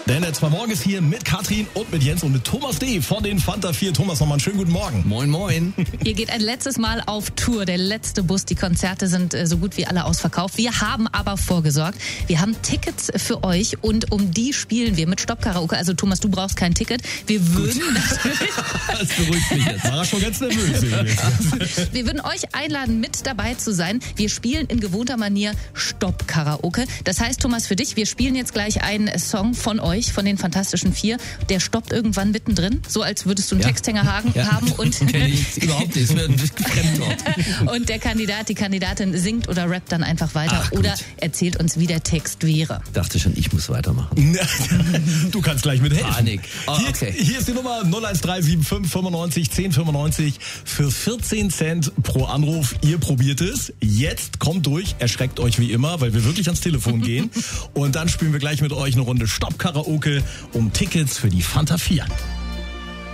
Denn der 2 Morgen ist hier mit Katrin und mit Jens und mit Thomas D. von den Fanta 4. Thomas, nochmal einen schönen guten Morgen. Moin, moin. Ihr geht ein letztes Mal auf Tour, der letzte Bus. Die Konzerte sind so gut wie alle ausverkauft. Wir haben aber vorgesorgt. Wir haben Tickets für euch und um die spielen wir mit Stopp-Karaoke. Also Thomas, du brauchst kein Ticket. Wir würden natürlich... Das beruhigt mich jetzt. War schon ganz nervös. Wir würden euch einladen, mit dabei zu sein. Wir spielen in gewohnter Manier Stopp-Karaoke. Das heißt, Thomas, für dich, wir spielen jetzt gleich einen Song von euch, von den Fantastischen 4. Der stoppt irgendwann mittendrin, so als würdest du einen Texthänger haben. Und Kenn ich überhaupt nicht. Es wird ein Fremdwort. Und der Kandidat, die Kandidatin singt oder rappt dann einfach weiter oder erzählt uns, wie der Text wäre. Dachte schon, ich muss weitermachen. Du kannst gleich mithelfen. Panik. Oh, okay. Hier ist die Nummer 01375 95 1095 für 14 Cent pro Anruf. Ihr probiert es. Jetzt kommt durch, erschreckt euch wie immer, weil wir wirklich ans Telefon gehen. Und dann spielen wir gleich mit euch eine Runde Stopp-Karaoke um Tickets für die Fanta 4.